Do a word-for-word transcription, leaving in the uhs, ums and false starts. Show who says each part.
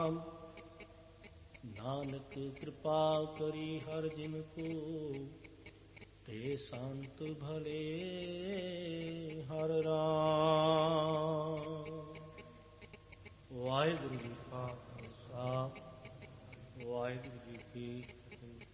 Speaker 1: ਨਾਨਕ ਕਿਰਪਾ ਕਰੀ ਹਰ ਜਿਨ ਕੋ ਤੇ ਸੰਤ ਭਲੇ ਹਰ ਰਾਮ। ਵਾਹਿਗੁਰੂ ਜੀ ਕਾ ਖਾਲਸਾ, ਵਾਹਿਗੁਰੂ ਜੀ ਕੀ ਫਤਿਹ।